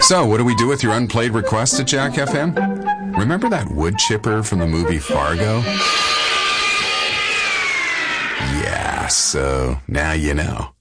So, what do we do with your unplayed requests at Jack FM? Remember that wood chipper from the movie Fargo? Yeah, so now you know.